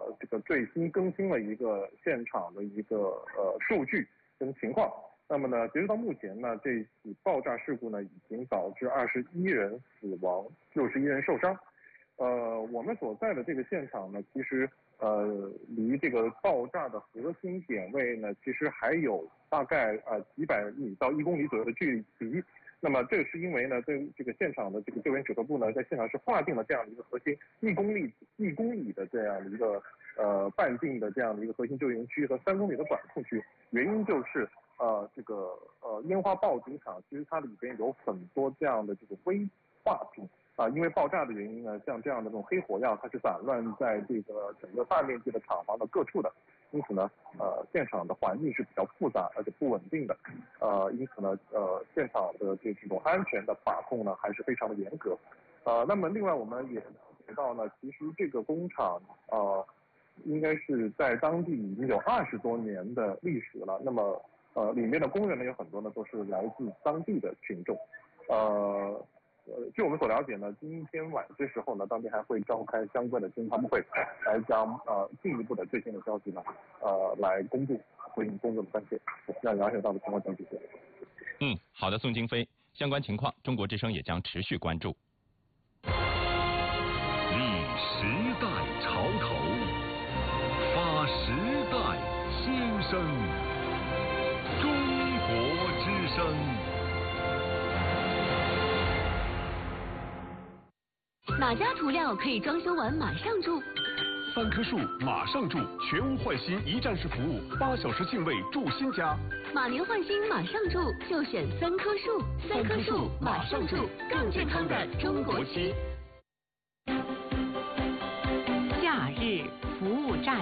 这个最新更新了一个现场的一个数据跟情况。那么呢，截止到目前呢，这起爆炸事故呢已经导致21人死亡，61人受伤。我们所在的这个现场呢，其实离这个爆炸的核心点位呢，其实还有大概几百米到1公里左右的距离。那么这是因为呢，对这个现场的这个救援指挥部呢，在现场是划定了这样的一个核心1公里的这样的一个半径的这样的一个核心救援区和3公里的管控区。原因就是这个烟花报警场其实它里边有很多这样的这个危化品。因为爆炸的原因呢，像这样的这种黑火药，它是散乱在这个整个大面积的厂房的各处的，因此呢，现场的环境是比较复杂而且不稳定的，因此呢，现场的这种安全的把控呢还是非常的严格。那么另外我们也了解到呢，其实这个工厂应该是在当地已经有20多年的历史了。那么里面的工人呢有很多呢都是来自当地的群众。据我们所了解呢，今天晚些时候呢，当地还会召开相关的经发布会，来将进一步的最新的消息呢，来公布，回应公众的关切。让了解到的情况讲这些。 好的，宋京飞，相关情况，中国之声也将持续关注。 立时代潮头，发时代新声，中国之声。 哪家涂料可以装修完马上住 ？3棵树马上住，全屋换新一站式服务，8小时净位住新家。 马年换新马上住，就选3棵树，3棵树马上住，更健康的中国漆。 假日服务站。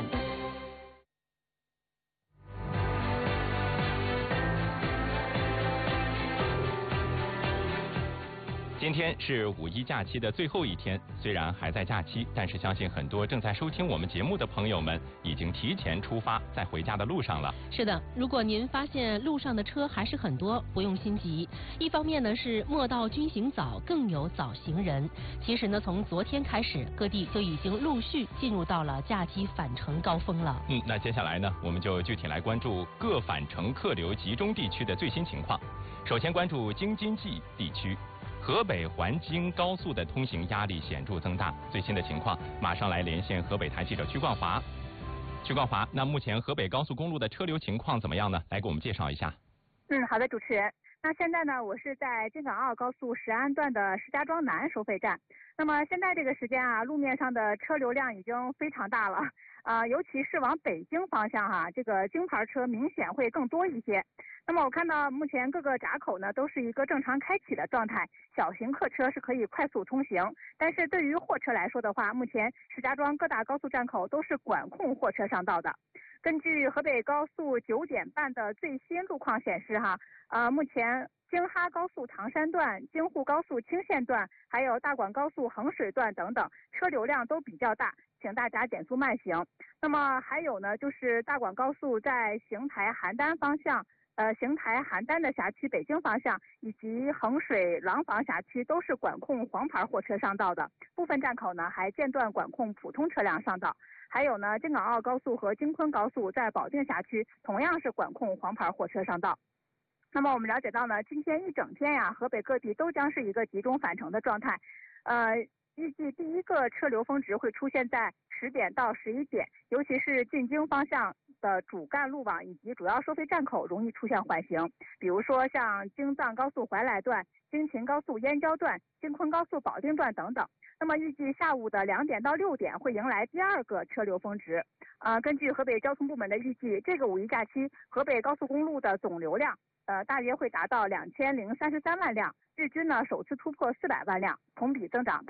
今天是5·1假期的最后一天，虽然还在假期，但是相信很多正在收听我们节目的朋友们已经提前出发，在回家的路上了。 是的，如果您发现路上的车还是很多，不用心急。一方面呢是莫道君行早，更有早行人。其实呢，从昨天开始，各地就已经陆续进入到了假期返程高峰了。 那接下来呢，我们就具体来关注各返程客流集中地区的最新情况。首先关注京津冀地区。河北环京高速的通行压力显著增大，最新的情况马上来连线河北台记者曲冠华。曲冠华，那目前河北高速公路的车流情况怎么样呢？来给我们介绍一下。 好的，主持人。那现在呢，我是在京港澳高速石安段的石家庄南收费站。那么现在这个时间啊，路面上的车流量已经非常大了。尤其是往北京方向这个京牌车明显会更多一些。那么我看到目前各个闸口呢都是一个正常开启的状态，小型客车是可以快速通行。但是对于货车来说的话，目前石家庄各大高速站口都是管控货车上道的。根据河北高速9点半的最新路况显示目前京哈高速唐山段、京沪高速清县段，还有大广高速衡水段等等，车流量都比较大，请大家减速慢行。那么还有呢，就是大广高速在邢台邯郸方向，邢台邯郸的辖区北京方向，以及衡水廊坊辖区都是管控黄牌货车上道的，部分站口呢还间断管控普通车辆上道。还有呢，京港澳高速和京昆高速在保定辖区同样是管控黄牌货车上道。那么我们了解到呢，今天一整天河北各地都将是一个集中返程的状态。预计第一个车流峰值会出现在10点到11点，尤其是进京方向的主干路网以及主要收费站口容易出现缓行，比如说像京藏高速怀来段、京秦高速燕郊段、京昆高速保定段等等。那么预计下午的2点到6点会迎来第2个车流峰值。根据河北交通部门的预计，这个5·1假期河北高速公路的总流量大约会达到2033万辆，日均呢首次突破400万辆，同比增长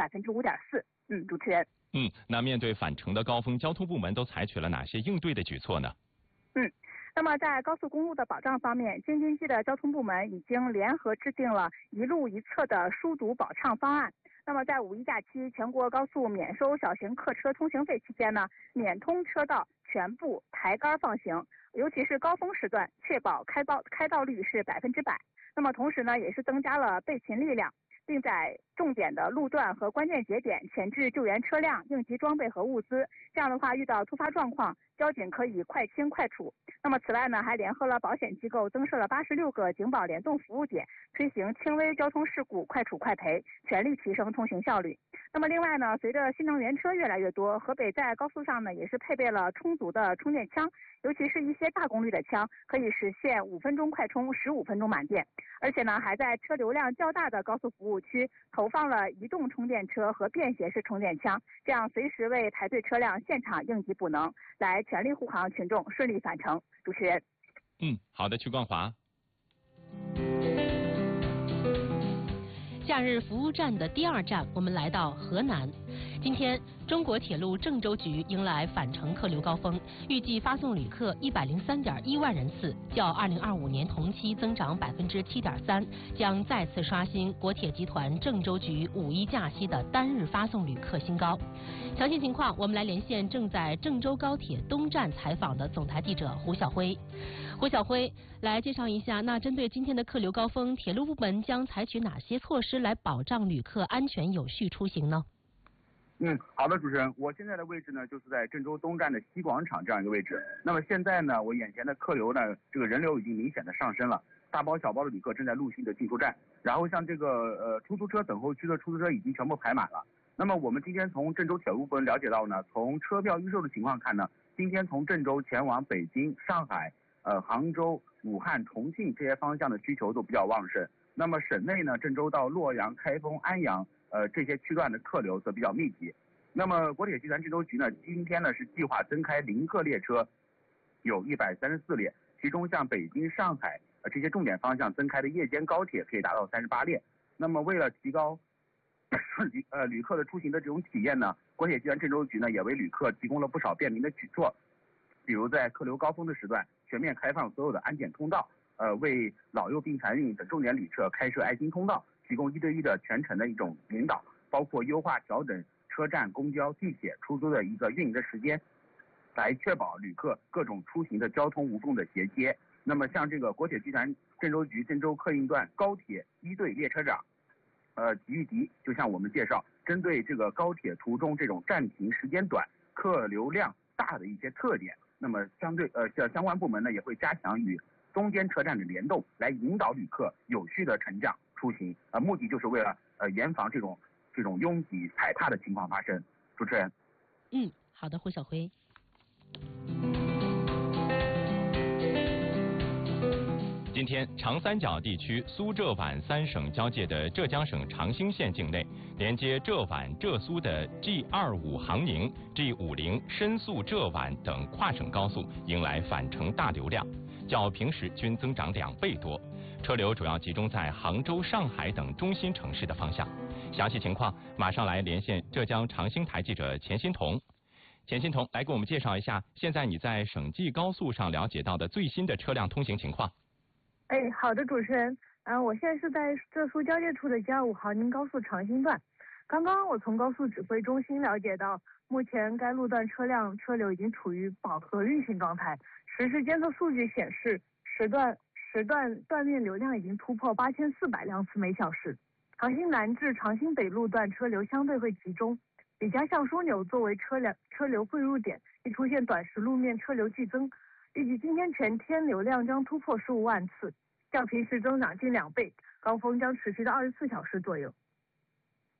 5.4%。主持人。 那面对返程的高峰，交通部门都采取了哪些应对的举措呢？ 那么在高速公路的保障方面，京津冀的交通部门已经联合制定了一路一侧的疏堵保畅方案。那么在5·1假期全国高速免收小型客车通行费期间呢，免通车道全部抬杆放行，尤其是高峰时段，确保开道率是100%。那么同时呢，也是增加了备勤力量，并在重点的路段和关键节点前置救援车辆、应急装备和物资。这样的话，遇到突发状况，交警可以快清快处。那么此外呢，还联合了保险机构，增设了86个警保联动服务点，推行轻微交通事故快处快赔，全力提升通行效率。那么另外呢，随着新能源车越来越多，河北在高速上呢也是配备了充足的充电枪，尤其是一些大功率的枪，可以实现5分钟快充、15分钟满电。而且呢，还在车流量较大的高速服务区投放了移动充电车和便携式充电枪，这样随时为排队车辆现场应急补能，来全力护航群众顺利返程。主持人。 好的，曲冠华。 假日服务站的第2站，我们来到河南。今天，中国铁路郑州局迎来返程客流高峰，预计发送旅客103.1万人次，较2025年同期增长7.3%，将再次刷新国铁集团郑州局5一假期的单日发送旅客新高。详细情况，我们来连线正在郑州高铁东站采访的总台记者胡晓辉。胡晓辉，来介绍一下，那针对今天的客流高峰，铁路部门将采取哪些措施来保障旅客安全有序出行呢？ 好的，主持人，我现在的位置呢，就是在郑州东站的西广场这样一个位置。那么现在呢，我眼前的客流呢，这个人流已经明显的上升了，大包小包的旅客正在陆续的进出站，然后像这个出租车等候区的出租车已经全部排满了。那么我们今天从郑州铁路部门了解到呢，从车票预售的情况看呢，今天从郑州前往北京、上海、杭州、武汉、重庆这些方向的需求都比较旺盛。那么省内呢，郑州到洛阳、开封、安阳这些区段的客流则比较密集。那么国铁集团郑州局呢，今天呢是计划增开临客列车有134列，其中像北京、上海这些重点方向增开的夜间高铁可以达到38列。那么为了提高旅客的出行的这种体验呢，国铁集团郑州局呢也为旅客提供了不少便民的举措，比如在客流高峰的时段全面开放所有的安检通道，为老幼病残孕等重点旅客开设爱心通道，提供1对1的全程的一种引导，包括优化调整车站、公交、地铁、出租的一个运营的时间，来确保旅客各种出行的交通无缝的衔接。那么像这个国铁集团郑州局郑州客运段高铁1队列车长吉玉迪就向我们介绍，针对这个高铁途中这种暂停时间短、客流量大的一些特点，那么相关部门呢也会加强与中间车站的联动，来引导旅客有序的乘降出行，目的就是为了严防这种拥挤踩踏的情况发生。主持人。 好的，胡晓辉。 今天，长三角地区苏浙皖3省交界的浙江省长兴县境内，连接浙皖、浙苏的 G25 杭宁、G50 深宿浙皖等跨省高速迎来返程大流量，较平时均增长2倍多。车流主要集中在杭州、上海等中心城市的方向。详细情况，马上来连线浙江长兴台记者钱欣彤。钱欣彤，来给我们介绍一下，现在你在省际高速上了解到的最新的车辆通行情况。 好的，主持人，我现在是在浙苏交界处的G25杭宁高速长兴段。刚刚我从高速指挥中心了解到，目前该路段车流已经处于饱和运行状态，实时监测数据显示，时段断面流量已经突破8400辆次每小时。长兴南至长兴北路段车流相对会集中，李家巷枢纽作为车流汇入点，已出现短时路面车流剧增。预计今天全天流量将突破15万次，较平时增长近2倍，高峰将持续到24小时左右。